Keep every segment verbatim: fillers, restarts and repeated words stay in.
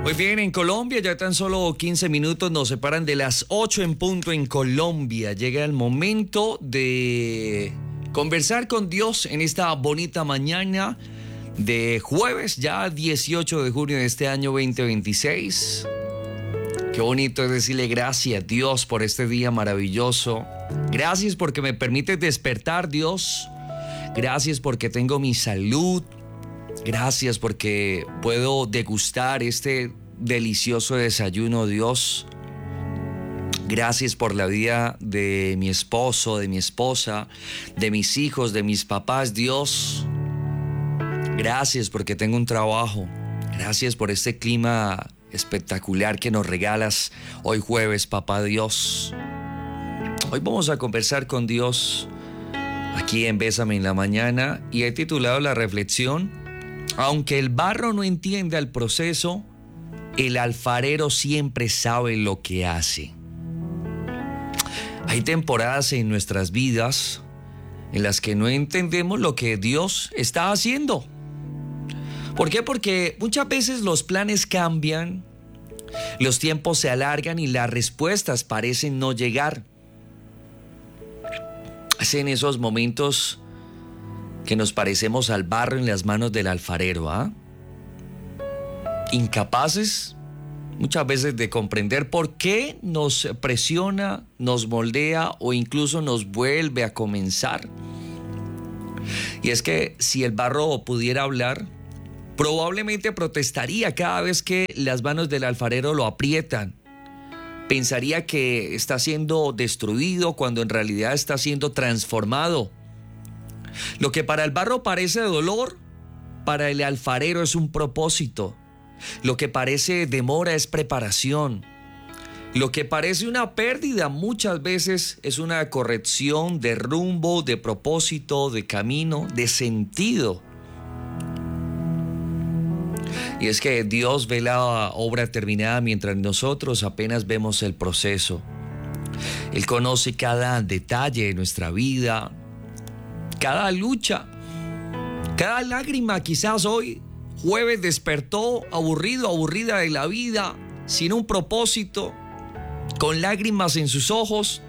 Muy bien, en Colombia ya tan solo quince minutos nos separan de las ocho en punto en Colombia. Llega el momento de conversar con Dios en esta bonita mañana de jueves, ya dieciocho de junio de este año veinte veintiséis. Qué bonito es decirle gracias, Dios, por este día maravilloso. Gracias porque me permites despertar, Dios. Gracias porque tengo mi salud. Gracias porque puedo degustar este delicioso desayuno, Dios. Gracias por la vida de mi esposo, de mi esposa, de mis hijos, de mis papás, Dios. Gracias porque tengo un trabajo. Gracias por este clima espectacular que nos regalas hoy jueves, Papá Dios. Hoy vamos a conversar con Dios aquí en Bésame en la Mañana y he titulado la reflexión: aunque el barro no entienda el proceso, el alfarero siempre sabe lo que hace. Hay temporadas en nuestras vidas en las que no entendemos lo que Dios está haciendo. ¿Por qué? Porque muchas veces los planes cambian, los tiempos se alargan y las respuestas parecen no llegar. Es en esos momentos que nos parecemos al barro en las manos del alfarero, ¿ah? Incapaces muchas veces de comprender por qué nos presiona, nos moldea o incluso nos vuelve a comenzar. Y es que si el barro pudiera hablar, probablemente protestaría cada vez que las manos del alfarero lo aprietan. Pensaría que está siendo destruido cuando en realidad está siendo transformado. Lo que para el barro parece dolor, para el alfarero es un propósito. Lo que parece demora es preparación. Lo que parece una pérdida muchas veces es una corrección de rumbo, de propósito, de camino, de sentido. Y es que Dios ve la obra terminada mientras nosotros apenas vemos el proceso. Él conoce cada detalle de nuestra vida, cada lucha, cada lágrima. Quizás hoy, jueves, despertó aburrido, aburrida de la vida, sin un propósito, con lágrimas en sus ojos.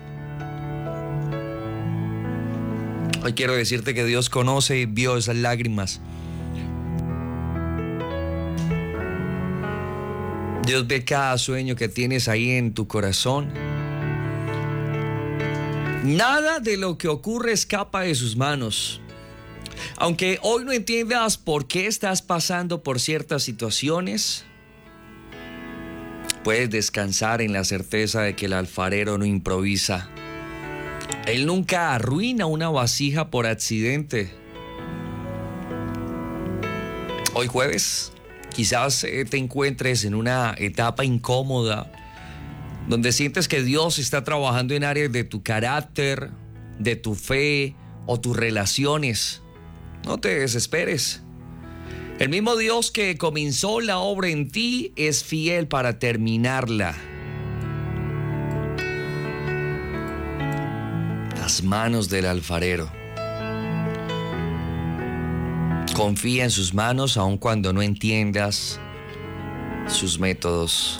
Hoy quiero decirte que Dios conoce y vio esas lágrimas. Dios ve cada sueño que tienes ahí en tu corazón. Nada de lo que ocurre escapa de sus manos. Aunque hoy no entiendas por qué estás pasando por ciertas situaciones, puedes descansar en la certeza de que el alfarero no improvisa. Él nunca arruina una vasija por accidente. Hoy jueves, quizás te encuentres en una etapa incómoda, donde sientes que Dios está trabajando en áreas de tu carácter, de tu fe o tus relaciones. No te desesperes. El mismo Dios que comenzó la obra en ti es fiel para terminarla. Las manos del alfarero. Confía en sus manos aun cuando no entiendas sus métodos.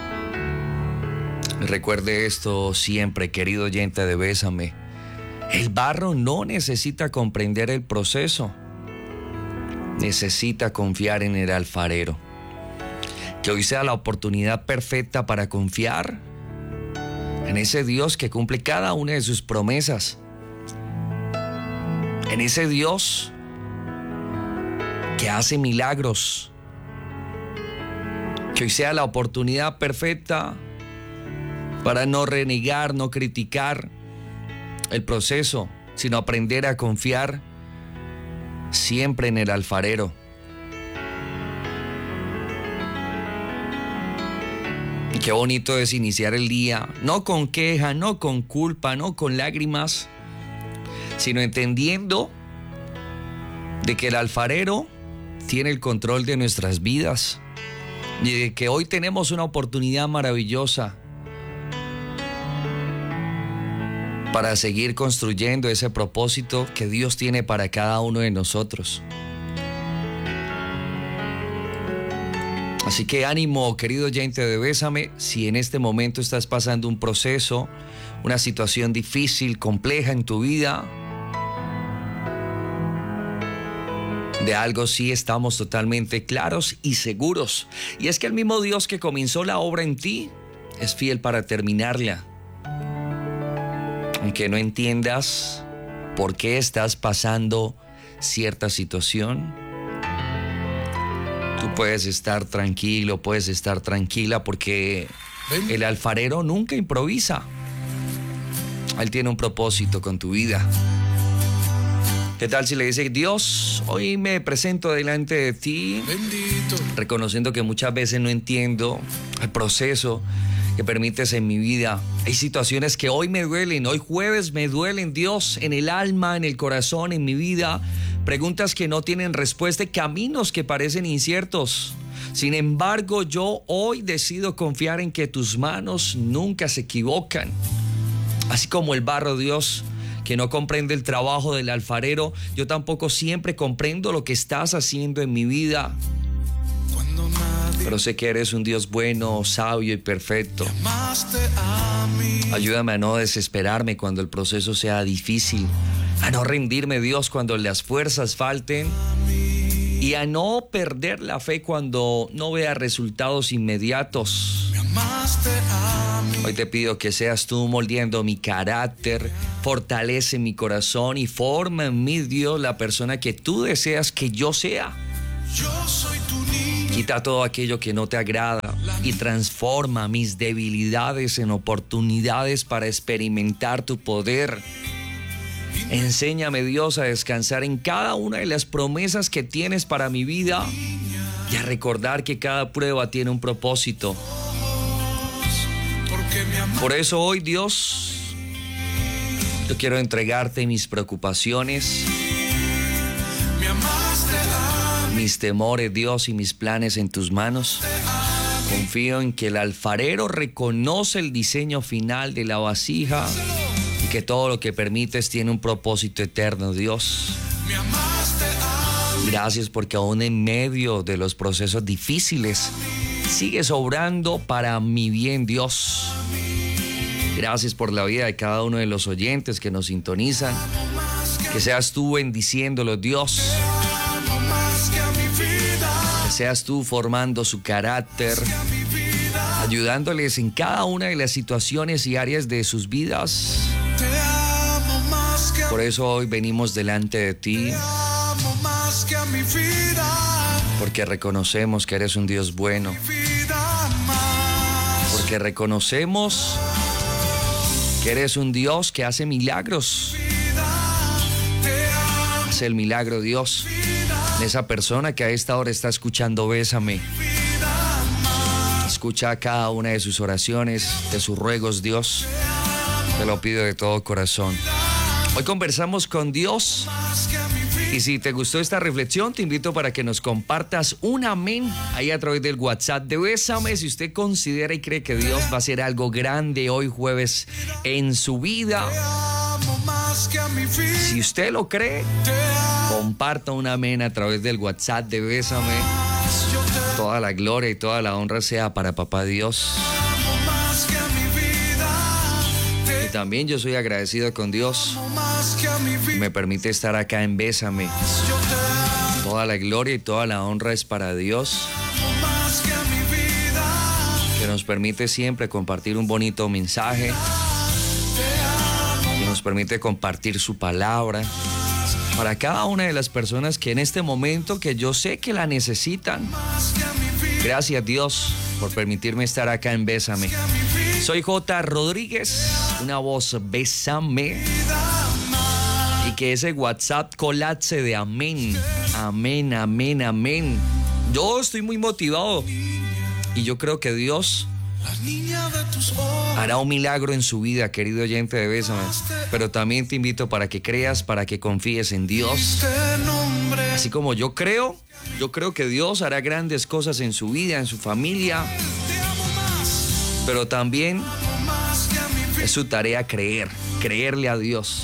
Recuerde esto siempre, querido oyente de Bésame. El barro no necesita comprender el proceso. Necesita confiar en el alfarero. Que hoy sea la oportunidad perfecta para confiar en ese Dios que cumple cada una de sus promesas. En ese Dios que hace milagros. Que hoy sea la oportunidad perfecta para no renegar, no criticar el proceso, sino aprender a confiar siempre en el alfarero. Y qué bonito es iniciar el día, no con queja, no con culpa, no con lágrimas, sino entendiendo de que el alfarero tiene el control de nuestras vidas y de que hoy tenemos una oportunidad maravillosa para seguir construyendo ese propósito que Dios tiene para cada uno de nosotros. Así que ánimo, querido oyente de Bésame, si en este momento estás pasando un proceso, una situación difícil, compleja en tu vida, de algo sí estamos totalmente claros y seguros. Y es que el mismo Dios que comenzó la obra en ti es fiel para terminarla. Aunque no entiendas por qué estás pasando cierta situación, tú puedes estar tranquilo, puedes estar tranquila, porque el alfarero nunca improvisa. Él tiene un propósito con tu vida. ¿Qué tal si le dice: Dios, hoy me presento delante de ti, bendito, reconociendo que muchas veces no entiendo el proceso que permites en mi vida? Hay situaciones que hoy me duelen, hoy jueves me duelen, Dios, en el alma, en el corazón, en mi vida. Preguntas que no tienen respuesta y caminos que parecen inciertos. Sin embargo, yo hoy decido confiar en que tus manos nunca se equivocan. Así como el barro, Dios, que no comprende el trabajo del alfarero, yo tampoco siempre comprendo lo que estás haciendo en mi vida. Pero sé que eres un Dios bueno, sabio y perfecto. Ayúdame a no desesperarme cuando el proceso sea difícil, a no rendirme, Dios, cuando las fuerzas falten, y a no perder la fe cuando no vea resultados inmediatos. Hoy te pido que seas tú moldeando mi carácter, fortalece mi corazón y forma en mí, Dios, la persona que tú deseas que yo sea. Yo soy tu niño. Quita todo aquello que no te agrada y transforma mis debilidades en oportunidades para experimentar tu poder. Enséñame, Dios, a descansar en cada una de las promesas que tienes para mi vida y a recordar que cada prueba tiene un propósito. Por eso hoy, Dios, yo quiero entregarte mis preocupaciones, mis temores, Dios, y mis planes en tus manos. Confío en que el alfarero reconoce el diseño final de la vasija y que todo lo que permites tiene un propósito eterno, Dios. Gracias porque aún en medio de los procesos difíciles sigues obrando para mi bien, Dios. Gracias por la vida de cada uno de los oyentes que nos sintonizan. Que seas tú bendiciéndolos, Dios. Que seas tú formando su carácter, ayudándoles en cada una de las situaciones y áreas de sus vidas. Por eso hoy venimos delante de ti, porque reconocemos que eres un Dios bueno, porque reconocemos que eres un Dios que hace milagros. Hace el milagro, Dios, de esa persona que a esta hora está escuchando Bésame. Escucha cada una de sus oraciones, de sus ruegos, Dios. Te lo pido de todo corazón. Hoy conversamos con Dios. Y si te gustó esta reflexión, te invito para que nos compartas un amén ahí a través del WhatsApp de Bésame. Si usted considera y cree que Dios va a hacer algo grande hoy jueves en su vida, si usted lo cree, comparta un amén a través del WhatsApp de Bésame. Toda la gloria y toda la honra sea para Papá Dios. Y también yo soy agradecido con Dios. Me permite estar acá en Bésame. Toda la gloria y toda la honra es para Dios, que nos permite siempre compartir un bonito mensaje, que nos permite compartir su palabra para cada una de las personas que en este momento, que yo sé que la necesitan. Gracias, Dios, por permitirme estar acá en Bésame. Soy J. Rodríguez, una voz Bésame. Y que ese WhatsApp colapse de amén, amén, amén, amén. Yo estoy muy motivado y yo creo que Dios hará un milagro en su vida, querido oyente de Bésame. Pero también te invito para que creas, para que confíes en Dios. Así como yo creo, yo creo que Dios hará grandes cosas en su vida, en su familia. Pero también es su tarea creer, creerle a Dios.